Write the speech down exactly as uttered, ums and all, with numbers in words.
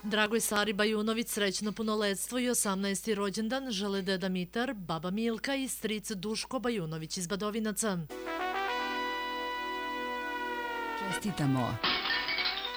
Dragoj Sari Bajunović srećno punoletstvo i osamnaesti rođendan žele deda Mitar, baba Milka i stric Duško Bajunović iz Badovinaca. Čestitamo